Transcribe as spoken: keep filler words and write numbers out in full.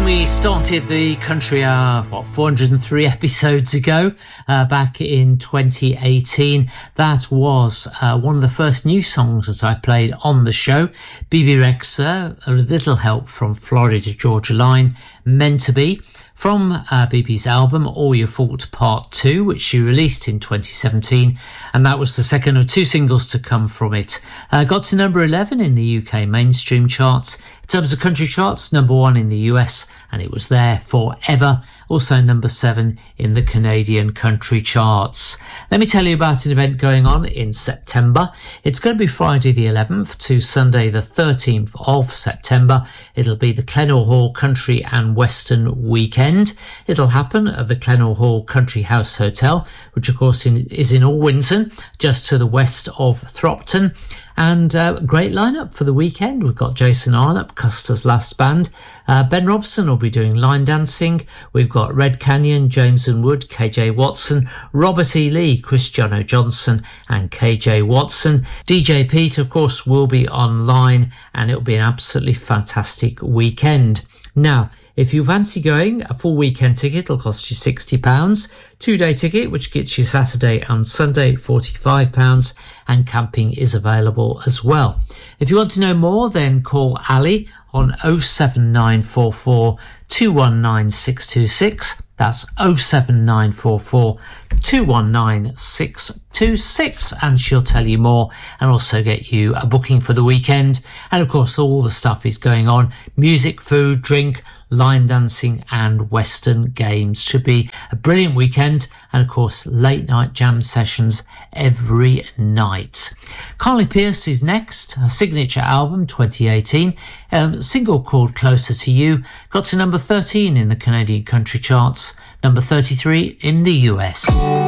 we started the Country Hour, what, four hundred and three episodes ago, uh, back in twenty eighteen. That was uh, one of the first new songs that I played on the show. Bebe Rexha, a little help from Florida Georgia Line, Meant to Be, from uh, Bebe's album All Your Fault Part two, which she released in twenty seventeen, and that was the second of two singles to come from it. Uh, got to number eleven in the U K mainstream charts. In terms of country charts, number one in the U S, and it was there forever. Also number seven in the Canadian country charts. Let me tell you about an event going on in September. It's going to be Friday the eleventh to Sunday the thirteenth of September. It'll be the Clenor Hall Country and Western Weekend. It'll happen at the Clenor Hall Country House Hotel, which of course in, is in Orwinton, just to the west of Thropton. And uh, great lineup for the weekend. We've got Jason Arnott, Custer's Last Band. Uh, Ben Robson will be doing line dancing. We've got Red Canyon, James and Wood, K J Watson, Robert E. Lee, Christiano Johnson and K J Watson. D J Pete, of course, will be online, and it'll be an absolutely fantastic weekend. Now, if you fancy going, a full weekend ticket will cost you sixty pounds. Two-day ticket, which gets you Saturday and Sunday, forty-five pounds, and camping is available as well. If you want to know more, then call Ali on oh seven nine four four, two one nine, six two six. That's oh seven nine four four, two one nine, six two six, and she'll tell you more and also get you a booking for the weekend. And of course, all the stuff is going on. Music, food, drink, line dancing and Western games. Should be a brilliant weekend, and of course late night jam sessions every night. Carly Pearce is next. Her signature album twenty eighteen, um, a single called Closer to You, got to number thirteen in the Canadian country charts, number thirty-three in the U S.